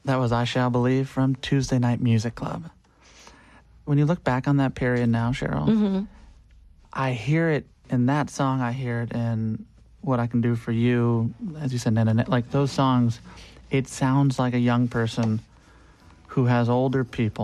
That was I Shall Believe from Tuesday Night Music Club. When you look back on that period now, Cheryl, I hear it in that song, I hear it in What I Can Do For You, as you said, like those songs, it sounds like a young person who has older people